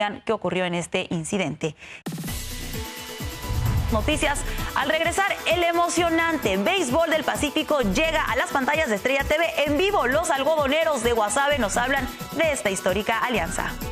qué ocurrió en este incidente. Noticias. Al regresar, el emocionante béisbol del Pacífico llega a las pantallas de Estrella TV en vivo. Los algodoneros de Guasave nos hablan de esta histórica alianza.